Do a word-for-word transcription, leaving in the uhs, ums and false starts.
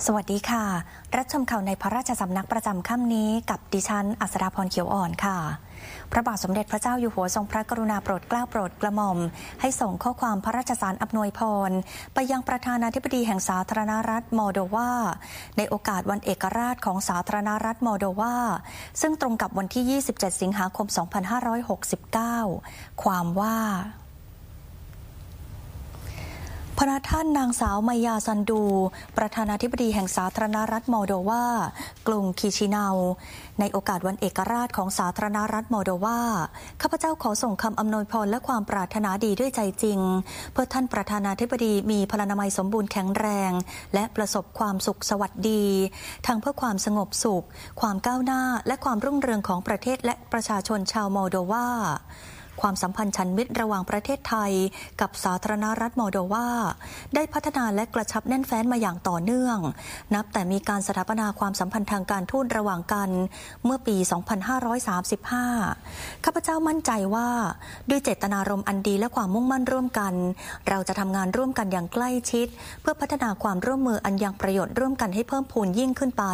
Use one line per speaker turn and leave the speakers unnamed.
สวัสดีค่ะรับชมข่าวในพระราชสำนักประจำค่ำนี้กับดิฉันอัศดาพรเขียวอ่อนค่ะพระบาทสมเด็จพระเจ้าอยู่หัวทรงพระกรุณาโปรดเกล้าโปรดกระหม่อมให้ส่งข้อความพระราชสารอำนวยพรไปยังประธานาธิบดีแห่งสาธารณรัฐมอลโดวาในโอกาสวันเอกราชของสาธารณรัฐมอลโดวาซึ่งตรงกับวันที่ยี่สิบเจ็ดสิงหาคมสองพันห้าร้อยหกสิบเก้าความว่าพระท่านนางสาวมายาซันดูประธานาธิบดีแห่งสาธารณรัฐมอลโดวากรุงคิชินาวในโอกาสวันเอกราชของสาธารณรัฐมอลโดวาข้าพเจ้าขอส่งคำอำนวยพรและความปรารถนาดีด้วยใจจริงเพื่อท่านประธานาธิบดีมีพลานามัยสมบูรณ์แข็งแรงและประสบความสุขสวัสดีทั้งเพื่อความสงบสุขความก้าวหน้าและความรุ่งเรืองของประเทศและประชาชนชาวมอลโดวาความสัมพันธ์ฉันมิตรระหว่างประเทศไทยกับสาธารณรัฐมอลโดวาได้พัฒนาและกระชับแน่นแฟ้นมาอย่างต่อเนื่องนับแต่มีการสถาปนาความสัมพันธ์ทางการทูตระหว่างกันเมื่อปี สองพันห้าร้อยสามสิบห้า ข้าพเจ้ามั่นใจว่าด้วยเจตนารมณ์อันดีและความมุ่งมั่นร่วมกันเราจะทำงานร่วมกันอย่างใกล้ชิดเพื่อพัฒนาความร่วมมืออันยังประโยชน์ร่วมกันให้เพิ่มพูนยิ่งขึ้นไป